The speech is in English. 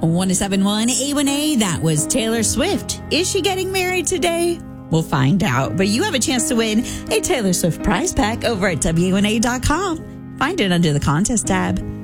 1071 A1A, that was Taylor Swift. Is she getting married today? We'll find out. But you have a chance to win a Taylor Swift prize pack over at WA1A.com. Find it under the contest tab.